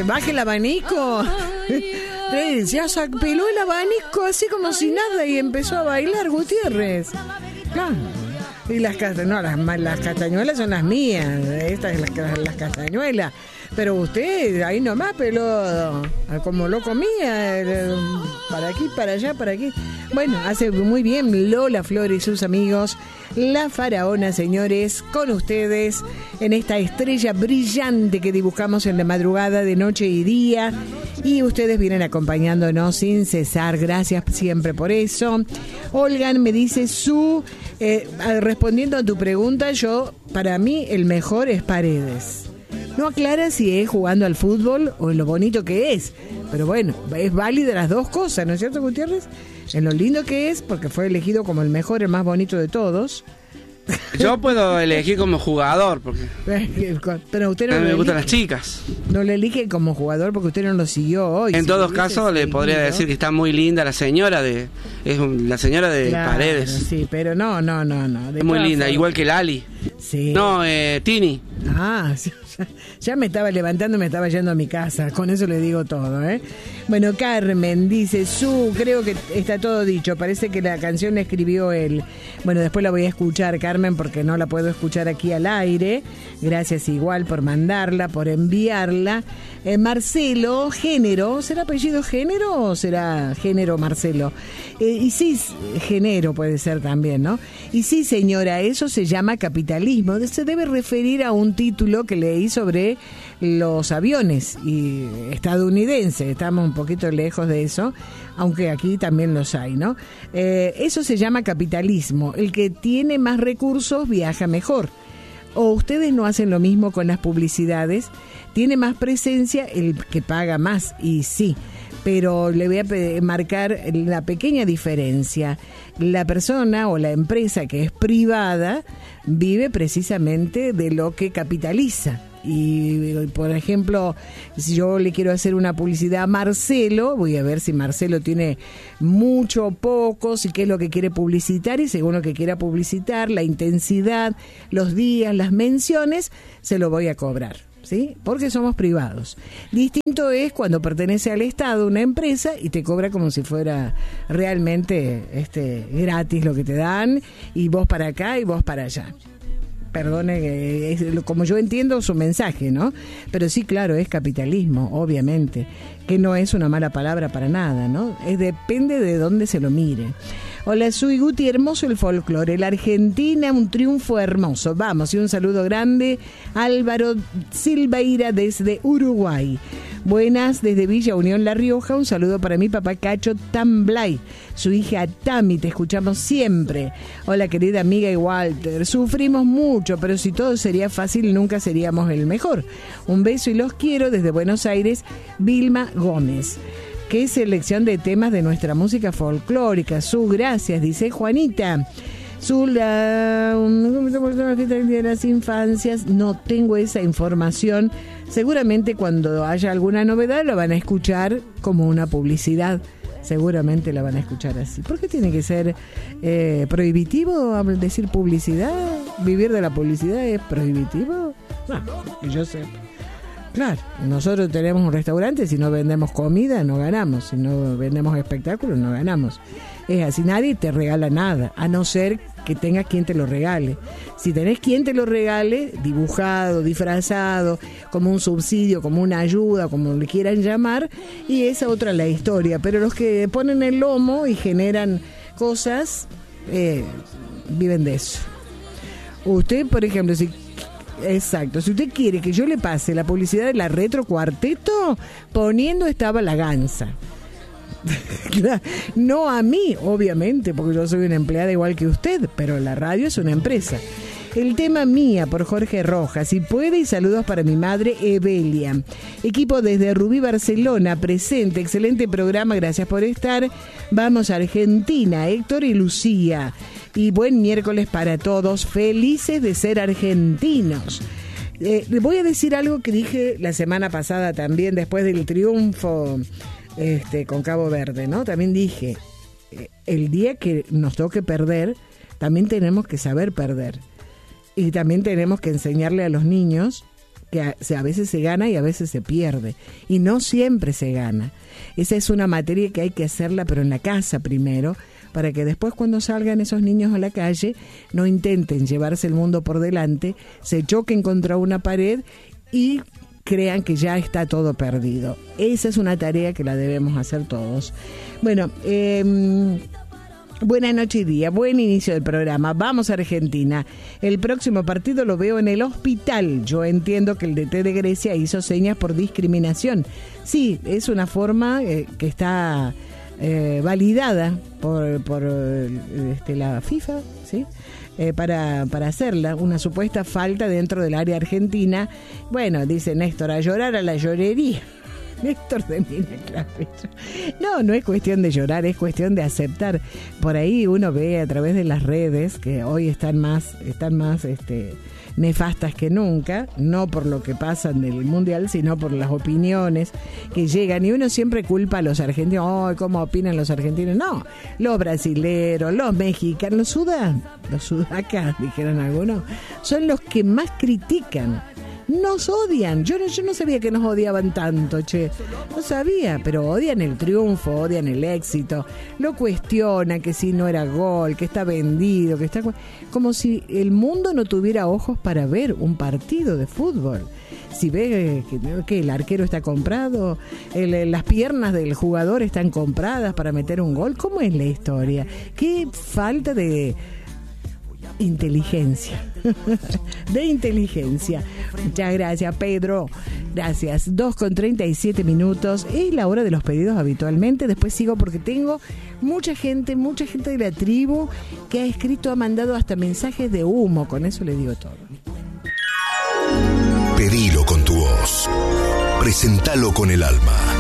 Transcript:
baje el abanico. Ya se peló el abanico así como si nada y empezó a bailar Gutiérrez. Claro. Y las castañuelas son las mías. Estas las castañuelas. Pero usted ahí nomás peló como lo comía, para aquí, para allá, para aquí. Bueno, hace muy bien Lola Flores y sus amigos, La Faraona, señores, con ustedes en esta estrella brillante que dibujamos en la madrugada de noche y día. Y ustedes vienen acompañándonos sin cesar, gracias siempre por eso. Olgan me dice respondiendo a tu pregunta, para mí el mejor es Paredes. No aclara si es jugando al fútbol o en lo bonito que es. Pero bueno, es válida las dos cosas, ¿no es cierto, Gutiérrez? En lo lindo que es, porque fue elegido como el mejor, el más bonito de todos. Yo puedo elegir como jugador, porque pero usted no me gustan las chicas. No le elige como jugador porque usted no lo siguió hoy. En todos casos le podría decir que está muy linda la señora de claro, Paredes. Sí, pero no. Es muy linda, igual que Lali. Sí. No, Tini. Ya me estaba levantando y me estaba yendo a mi casa. Con eso le digo todo, ¿eh? Bueno, Carmen dice, creo que está todo dicho. Parece que la canción la escribió él. Bueno, después la voy a escuchar, Carmen, porque no la puedo escuchar aquí al aire. Gracias igual por mandarla, por enviarla. Marcelo, Género. ¿Será apellido Género o será Género Marcelo? Y sí, Género puede ser también, ¿no? Y sí, señora, eso se llama capitalismo. Se debe referir a un título que leí sobre los aviones y estadounidenses. Estamos un poquito lejos de eso, aunque aquí también los hay, ¿no? Eso se llama capitalismo. El que tiene más recursos viaja mejor. ¿O ustedes no hacen lo mismo con las publicidades? Tiene más presencia el que paga más, y sí. Pero le voy a marcar la pequeña diferencia. La persona o la empresa que es privada vive precisamente de lo que capitaliza. Y, por ejemplo, si yo le quiero hacer una publicidad a Marcelo, voy a ver si Marcelo tiene mucho o poco, si qué es lo que quiere publicitar, y según lo que quiera publicitar, la intensidad, los días, las menciones, se lo voy a cobrar. ¿Sí? Porque somos privados. Distinto es cuando pertenece al Estado una empresa y te cobra como si fuera realmente gratis lo que te dan, y vos para acá y vos para allá. Perdone, como yo entiendo su mensaje, ¿no? Pero sí, claro, es capitalismo, obviamente, que no es una mala palabra para nada, ¿no? Depende de dónde se lo mire. Hola, soy Guti, hermoso el folclore, la Argentina, un triunfo hermoso. Vamos, y un saludo grande, Álvaro Silveira desde Uruguay. Buenas, desde Villa Unión, La Rioja, un saludo para mi papá Cacho Tamblay, su hija Tami, te escuchamos siempre. Hola, querida amiga y Walter, sufrimos mucho, pero si todo sería fácil, nunca seríamos el mejor. Un beso y los quiero desde Buenos Aires, Vilma Gómez. Qué selección de temas de nuestra música folclórica. Gracias, dice Juanita. De las infancias, no tengo esa información. Seguramente cuando haya alguna novedad lo van a escuchar como una publicidad. Seguramente la van a escuchar así. ¿Por qué tiene que ser prohibitivo decir publicidad? ¿Vivir de la publicidad es prohibitivo? No, que yo sé. Claro, nosotros tenemos un restaurante, si no vendemos comida no ganamos, si no vendemos espectáculos no ganamos. Es así, nadie te regala nada, a no ser que tengas quien te lo regale. Si tenés quien te lo regale, dibujado, disfrazado, como un subsidio, como una ayuda, como le quieran llamar, y esa otra la historia. Pero los que ponen el lomo y generan cosas, viven de eso. Usted, por ejemplo, si usted quiere que yo le pase la publicidad de la Retro Cuarteto, poniendo estaba la Gansa. No a mí, obviamente, porque yo soy una empleada igual que usted, pero la radio es una empresa. El tema Mía, por Jorge Rojas, si puede, y saludos para mi madre Evelia. Equipo desde Rubí, Barcelona, presente, excelente programa, gracias por estar. Vamos a Argentina, Héctor y Lucía. Y buen miércoles para todos, felices de ser argentinos. Le voy a decir algo que dije la semana pasada también, después del triunfo con Cabo Verde, ¿no? También dije, el día que nos toque perder, también tenemos que saber perder. Y también tenemos que enseñarle a los niños que a veces se gana y a veces se pierde, y no siempre se gana. Esa es una materia que hay que hacerla, pero en la casa primero, para que después cuando salgan esos niños a la calle no intenten llevarse el mundo por delante, se choquen contra una pared y crean que ya está todo perdido. Esa es una tarea que la debemos hacer todos. Bueno, buena noche y día, buen inicio del programa. Vamos a Argentina. El próximo partido lo veo en el Hospital. Yo entiendo que el DT de Grecia hizo señas por discriminación. Sí, es una forma que está validada por la FIFA, ¿sí? Para hacerla, una supuesta falta dentro del área argentina. Bueno, dice Néstor, a llorar a la llorería. Néstor de Mina Clavejo. No es cuestión de llorar, es cuestión de aceptar. Por ahí uno ve a través de las redes que hoy están más nefastas que nunca, no por lo que pasa en el mundial, sino por las opiniones que llegan, y uno siempre culpa a los argentinos. Oh, ¿cómo opinan los argentinos? No, los brasileros, los mexicanos, los sudacas, dijeron algunos, son los que más critican. Nos odian. Yo no sabía que nos odiaban tanto, che. No sabía, pero odian el triunfo, odian el éxito. Lo cuestionan, que si no era gol, que está vendido, que está... Como si el mundo no tuviera ojos para ver un partido de fútbol. Si ve que el arquero está comprado, las piernas del jugador están compradas para meter un gol. ¿Cómo es la historia? Qué falta de inteligencia. De inteligencia. Muchas gracias, Pedro. Gracias. 2:37. Es la hora de los pedidos habitualmente. Después sigo porque tengo mucha gente de la tribu que ha escrito, ha mandado hasta mensajes de humo. Con eso le digo todo. Pedilo con tu voz. Presentalo con el alma.